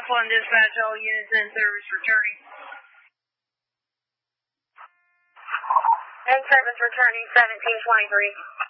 F1 dispatch, all units in service returning. In service returning 1723.